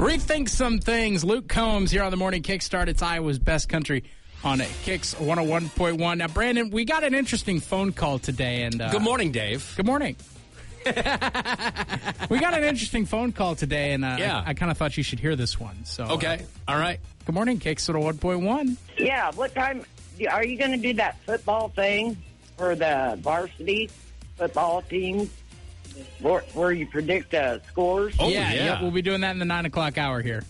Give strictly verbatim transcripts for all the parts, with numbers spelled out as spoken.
Rethink some things. Luke Combs here on the Morning Kickstart. It's Iowa's best country on Kicks one oh one point one. Now, Brandon, we got an interesting phone call today. And uh, Good morning, Dave. Good morning. We got an interesting phone call today, and uh, Yeah. I, I kind of thought you should hear this one. So, Okay. All right. uh, good morning, Kicks one oh one point one. Yeah, what time are you going to do that football thing for the varsity football team where, where you predict uh, scores? Oh, yeah, yeah. Yep, we'll be doing that in the nine o'clock hour here.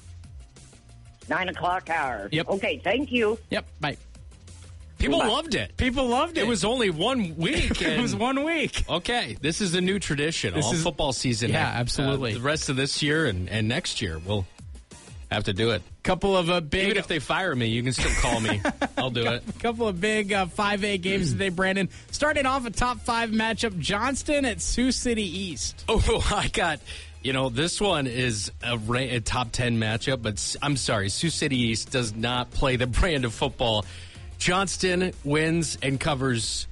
Nine o'clock hour. Yep. Okay, thank you. Yep, bye. People Bye. loved it. People loved it. It was only one week. it was and- one week. Okay, this is a new tradition. This All is- football season. Yeah, uh, absolutely. the rest of this year and, and next year, we'll have to do it. Couple of uh, big... Even if they fire me, you can still call me. I'll do it. couple of big uh, five A games today, Brandon. Starting off a top five matchup, Johnston at Sioux City East. Oh, I got... You know, this one is a, ra- a top ten matchup, but s- I'm sorry, Sioux City East does not play the brand of football. Johnston wins and covers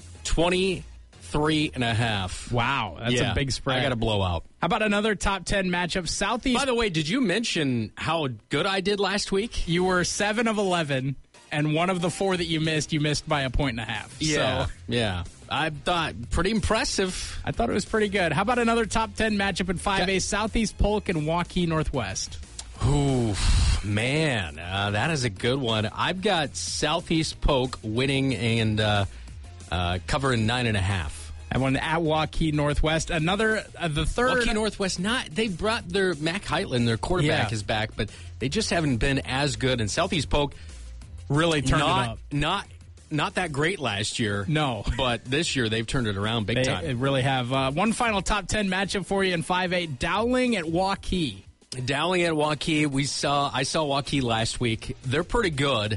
twenty-three and a half. Wow, that's Yeah, a big spread. I got a blowout. How about another top ten matchup, Southeast? By the way, did you mention how good I did last week? You were seven of eleven, and one of the four that you missed, you missed by a point and a half. So yeah. I thought pretty impressive. I thought it was pretty good. How about another top ten matchup in five A, Okay. Southeast Polk and Waukee Northwest? Ooh, man, uh, that is a good one. I've got Southeast Polk winning and uh, uh, covering nine and a half. I won at Waukee Northwest. Another, uh, the third. Waukee Northwest, not they brought their Mac Heitland, their quarterback, Yeah. is back, but they just haven't been as good. And Southeast Polk really turned not it up. not not that great last year. No. but this year they've turned it around big They, time. they really have. Uh, one final top ten matchup for you in five A, Dowling at Waukee. Dowling at Waukee, we saw. I saw Waukee last week. They're pretty good.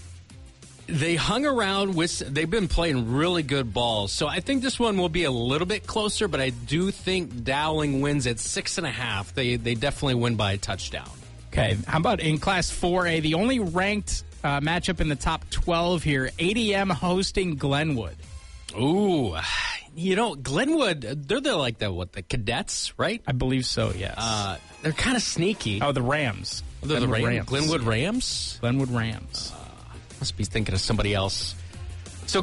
They hung around with. They've been playing really good ball, so I think this one will be a little bit closer. But I do think Dowling wins at six and a half. They they definitely win by a touchdown. Okay, how about in Class four A, the only ranked uh, matchup in the top twelve here, A D M hosting Glenwood. Ooh, you know Glenwood. They're the like the what the cadets, right? I believe so, yes. Uh, they're kind of sneaky. oh, the Rams. they're the Glenwood Ram- Glenwood Rams. Glenwood Rams. Must be thinking of somebody else.